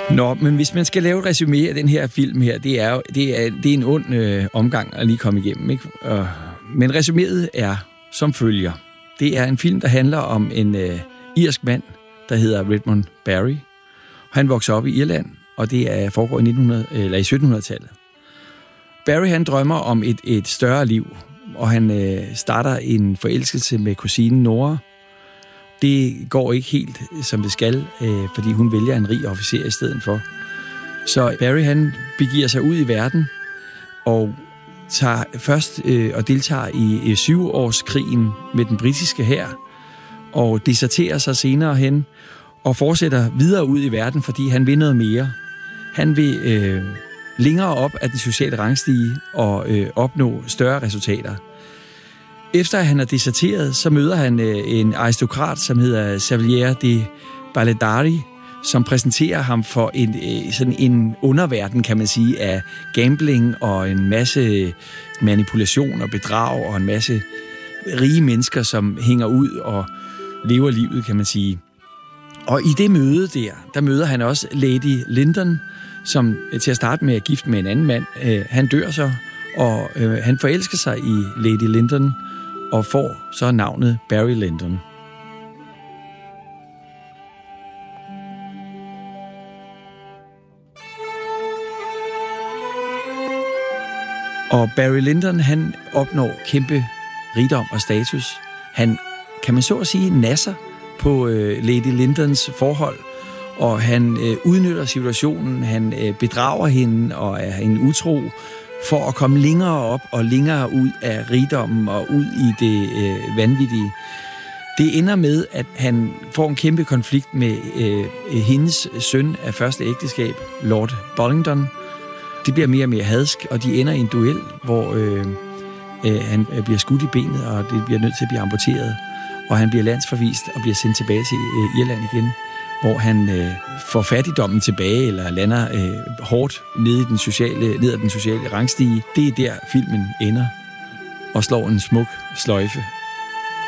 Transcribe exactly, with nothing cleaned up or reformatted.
Nå, men hvis man skal lave et resumé af den her film her, det er jo det er, det er en ond øh, omgang at lige komme igennem, ikke? Og, men resuméet er som følger. Det er en film, der handler om en øh, irsk mand, der hedder Redmond Barry. Han vokser op i Irland, og det er foregår i nitten hundrede eller i sytten hundrede-tallet. Barry, han drømmer om et, et større liv, og han øh, starter en forelskelse med kusinen Nora. Det går ikke helt, som det skal, øh, fordi hun vælger en rig officer i stedet for. Så Barry, han begiver sig ud i verden, og tager først øh, og deltager i øh, syvårskrigen med den britiske hær, og deserterer sig senere hen, og fortsætter videre ud i verden, fordi han vil noget mere. Han vil øh, længere op af den sociale rangstige og øh, opnå større resultater. Efter at han er deserteret, så møder han øh, en aristokrat, som hedder Xavier de Balladari, som præsenterer ham for en, øh, sådan en underverden, kan man sige, af gambling og en masse manipulation og bedrag og en masse rige mennesker, som hænger ud og lever livet, kan man sige. Og i det møde der, der møder han også Lady Lyndon, som til at starte med er gift med en anden mand. Øh, han dør så, og øh, han forelsker sig i Lady Lyndon, og får så navnet Barry Lyndon. Og Barry Lyndon, han opnår kæmpe rigdom og status. Han, kan man så at sige, nasser på øh, Lady Lyndons forhold, og han øh, udnytter situationen, han øh, bedrager hende og er hende utro, for at komme længere op og længere ud af rigdommen og ud i det øh, vanvittige. Det ender med, at han får en kæmpe konflikt med øh, hendes søn af første ægteskab, Lord Bollingdon. Det bliver mere og mere hadsk, og de ender i en duel, hvor øh, øh, han bliver skudt i benet, og det bliver nødt til at blive amputeret. Og han bliver landsforvist og bliver sendt tilbage til øh, Irland igen, hvor han øh, får fattigdommen tilbage, eller lander øh, hårdt nede, i den sociale, ned ad den sociale rangstige. Det er der, filmen ender, og slår en smuk sløjfe